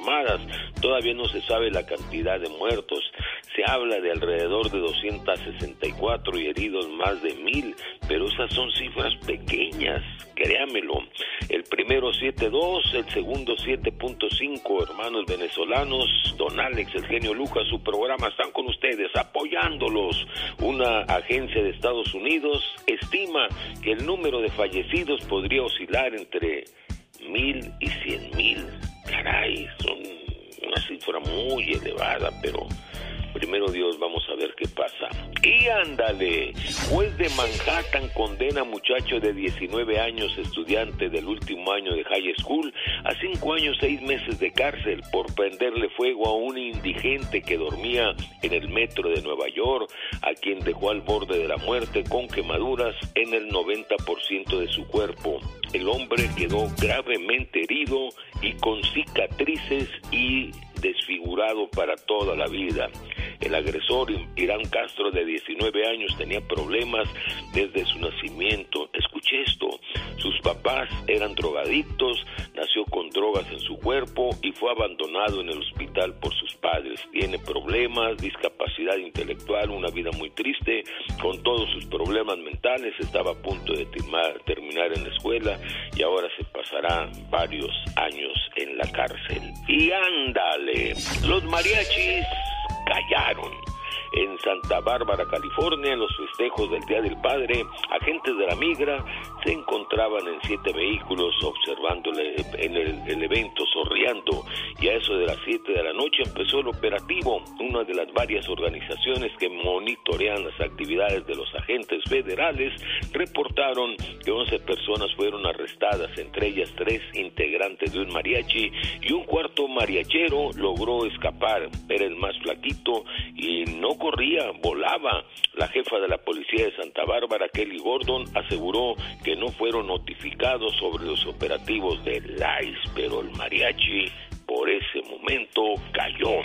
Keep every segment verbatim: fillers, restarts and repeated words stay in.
Armadas. Todavía no se sabe la cantidad de muertos. Se habla de alrededor de doscientos sesenta y cuatro y heridos más de mil, pero esas son cifras pequeñas, créamelo. El primero siete dos, el segundo siete punto cinco, hermanos venezolanos. Don Alex, el genio Lucas, su programa, están con ustedes, apoyándolos. Una agencia de Estados Unidos estima que el número de fallecidos podría oscilar entre mil y cien mil. Caray, son una cifra muy elevada, pero primero Dios, vamos a ver qué pasa. Y ándale, juez de Manhattan condena a muchacho de diecinueve años, estudiante del último año de high school, a cinco años, seis meses de cárcel por prenderle fuego a un indigente que dormía en el metro de Nueva York, a quien dejó al borde de la muerte con quemaduras en el noventa por ciento de su cuerpo. El hombre quedó gravemente herido y con cicatrices y desfigurado para toda la vida. El agresor, Irán Castro, de diecinueve años, tenía problemas desde su nacimiento. Escuche esto, sus papás eran drogadictos, nació con drogas en su cuerpo y fue abandonado en el hospital por sus padres. Tiene problemas, discapacidad intelectual, una vida muy triste, con todos sus problemas mentales. Estaba a punto de terminar, terminar en la escuela y ahora se pasará varios años en la cárcel. Y ándale, los mariachis callaron. En Santa Bárbara, California, en los festejos del Día del Padre, agentes de la migra se encontraban en siete vehículos observando en el, el evento, sorriando, y a eso de las siete de la noche empezó el operativo. Una de las varias organizaciones que monitorean las actividades de los agentes federales reportaron que once personas fueron arrestadas, entre ellas tres integrantes de un mariachi, y un cuarto mariachero logró escapar. Era el más flaquito y no corría, volaba. La jefa de la policía de Santa Bárbara, Kelly Gordon, aseguró que no fueron notificados sobre los operativos del I C E, pero el mariachi por ese momento cayó.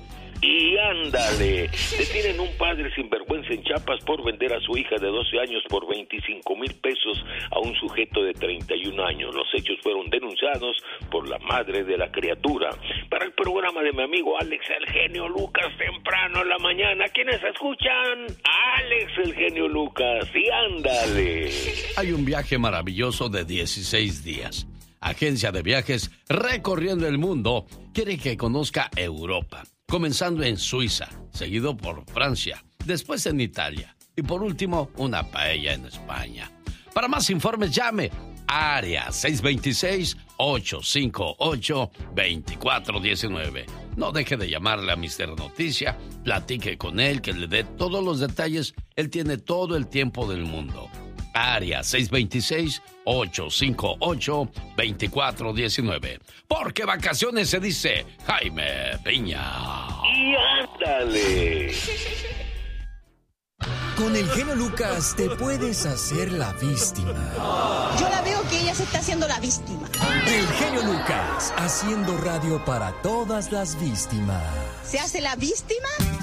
Y ándale, detienen un padre sinvergüenza en Chiapas por vender a su hija de doce años por veinticinco mil pesos a un sujeto de treinta y un años. Los hechos fueron denunciados por la madre de la criatura. Para el programa de mi amigo Alex, el genio Lucas, temprano en la mañana, ¿quiénes escuchan? Alex, el genio Lucas, y ándale. Hay un viaje maravilloso de dieciséis días. Agencia de viajes recorriendo el mundo quiere que conozca Europa. Comenzando en Suiza, seguido por Francia, después en Italia y por último una paella en España. Para más informes llame a Área seis dos seis, ocho cinco ocho, dos cuatro uno nueve. No deje de llamarle a mister Noticia, platique con él, que le dé todos los detalles. Él tiene todo el tiempo del mundo. Área seis dos seis, ocho cinco ocho, dos cuatro uno nueve. Porque vacaciones se dice Jaime Piña. Y ándale. Con el genio Lucas te puedes hacer la víctima. Yo la veo que ella se está haciendo la víctima. El genio Lucas, haciendo radio para todas las víctimas. ¿Se hace la víctima?